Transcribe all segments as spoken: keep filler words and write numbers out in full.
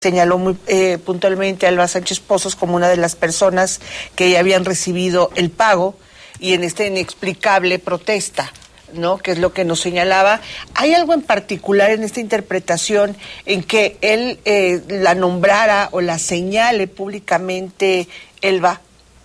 Señaló muy eh, puntualmente a Elba Sánchez Pozos como una de las personas que habían recibido el pago y en esta inexplicable protesta, ¿no? Que es lo que nos señalaba. ¿Hay algo en particular en esta interpretación en que él eh, la nombrara o la señale públicamente Elba?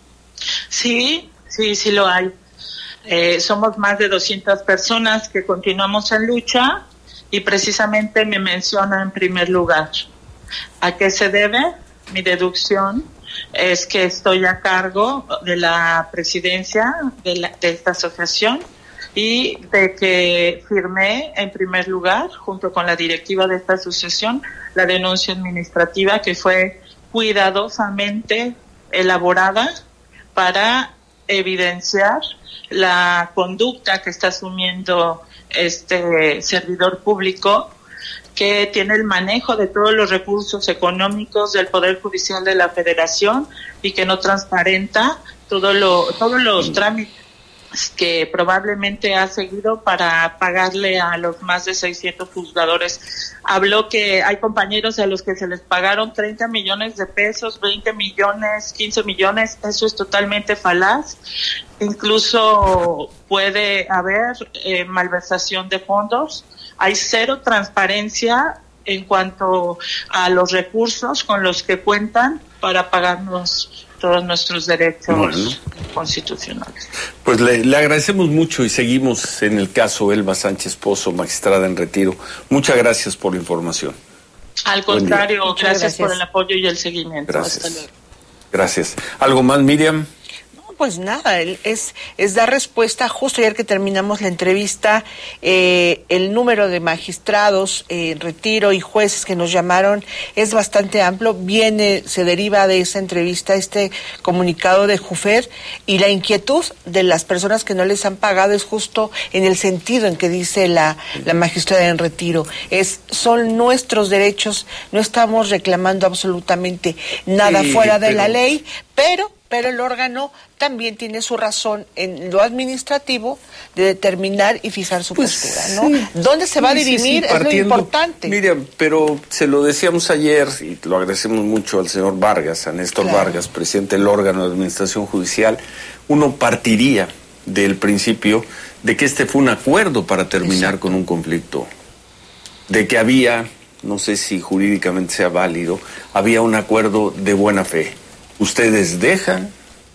Sí, sí, sí lo hay. Eh, somos más de doscientas personas que continuamos en lucha y precisamente me menciona en primer lugar. ¿A qué se debe? Mi deducción es que estoy a cargo de la presidencia de, la, de esta asociación y de que firmé en primer lugar, junto con la directiva de esta asociación, la denuncia administrativa que fue cuidadosamente elaborada para evidenciar la conducta que está asumiendo este servidor público, que tiene el manejo de todos los recursos económicos del Poder Judicial de la Federación y que no transparenta todo lo, todos los trámites que probablemente ha seguido para pagarle a los más de seiscientos juzgadores. Habló que hay compañeros a los que se les pagaron treinta millones de pesos, veinte millones, quince millones, eso es totalmente falaz. Incluso puede haber eh, malversación de fondos. Hay cero transparencia en cuanto a los recursos con los que cuentan para pagarnos todos nuestros derechos bueno. constitucionales. Pues le, le agradecemos mucho y seguimos en el caso Elba Sánchez Pozos, magistrada en retiro. Muchas gracias por la información. Al contrario, gracias, gracias por el apoyo y el seguimiento. Gracias. Hasta luego. Gracias. ¿Algo más, Miriam? Pues nada, es, es dar respuesta. Justo ayer que terminamos la entrevista, eh, el número de magistrados en eh, retiro y jueces que nos llamaron es bastante amplio. Viene, se deriva de esa entrevista este comunicado de Jufer, y la inquietud de las personas que no les han pagado es justo en el sentido en que dice la, la magistrada en retiro. Es, son nuestros derechos, no estamos reclamando absolutamente nada sí, fuera de pero... la ley, pero... pero el órgano también tiene su razón en lo administrativo de determinar y fijar su pues postura, ¿no? Sí, ¿Dónde se va sí, a dirimir? Sí, sí, partiendo, es lo importante. Miriam, pero se lo decíamos ayer, y lo agradecemos mucho al señor Vargas, a Néstor claro. Vargas, presidente del órgano de administración judicial, uno partiría del principio de que este fue un acuerdo para terminar Exacto. con un conflicto, de que había, no sé si jurídicamente sea válido, había un acuerdo de buena fe. Ustedes dejan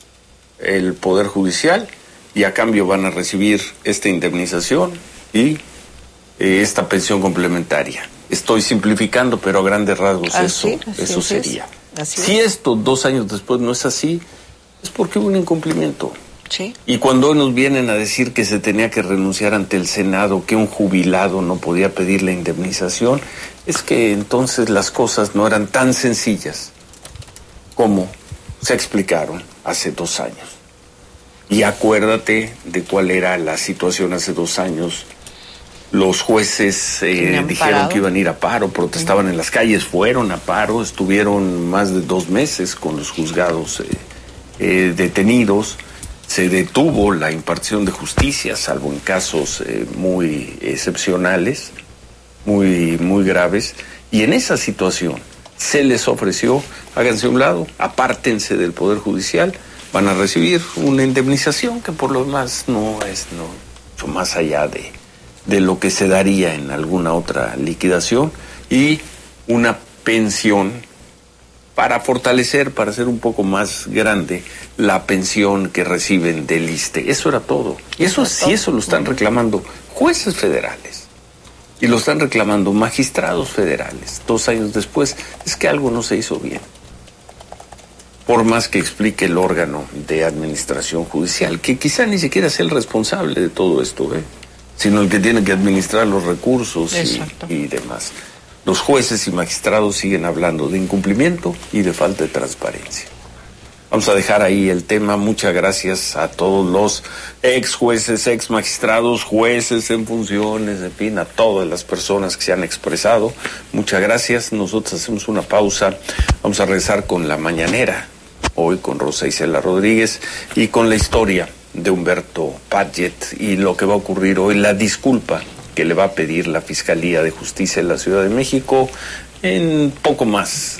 el Poder Judicial y a cambio van a recibir esta indemnización y eh, esta pensión complementaria. Estoy simplificando, pero a grandes rasgos así, eso, así eso es. sería. Así si es. Esto dos años después no es así, es porque hubo un incumplimiento. Sí. Y cuando hoy nos vienen a decir que se tenía que renunciar ante el Senado, que un jubilado no podía pedir la indemnización, es que entonces las cosas no eran tan sencillas como se explicaron hace dos años. Y acuérdate de cuál era la situación hace dos años. Los jueces eh, dijeron parado? que iban a ir a paro, protestaban uh-huh. en las calles, fueron a paro, estuvieron más de dos meses con los juzgados eh, eh, detenidos. Se detuvo la impartición de justicia, salvo en casos eh, muy excepcionales, muy, muy graves. Y en esa situación se les ofreció, háganse a un lado, apártense del Poder Judicial, van a recibir una indemnización que por lo demás no es no, mucho más allá de, de lo que se daría en alguna otra liquidación, y una pensión para fortalecer, para hacer un poco más grande la pensión que reciben del I S S S T E. Eso era todo. Y eso sí, eso lo están reclamando jueces federales. Y lo están reclamando magistrados federales. Dos años después, es que algo no se hizo bien. Por más que explique el órgano de administración judicial, que quizá ni siquiera es el responsable de todo esto, ¿eh? sino el que tiene que administrar los recursos y, y demás. Los jueces y magistrados siguen hablando de incumplimiento y de falta de transparencia. Vamos a dejar ahí el tema. Muchas gracias a todos los ex jueces, ex magistrados, jueces en funciones, en fin, a todas las personas que se han expresado. Muchas gracias. Nosotros hacemos una pausa. Vamos a regresar con la mañanera, hoy con Rosa Isela Rodríguez, y con la historia de Humberto Padgett y lo que va a ocurrir hoy, la disculpa que le va a pedir la Fiscalía de Justicia de la Ciudad de México En poco más